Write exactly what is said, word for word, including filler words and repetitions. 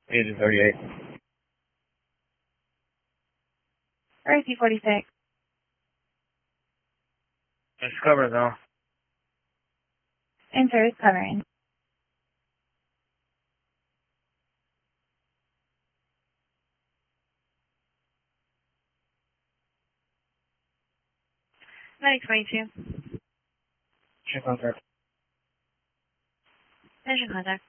Agent thirty-eight. R C forty-six. It's covered though. Enter is covering. nine twenty-two. Check contact. Mission contact.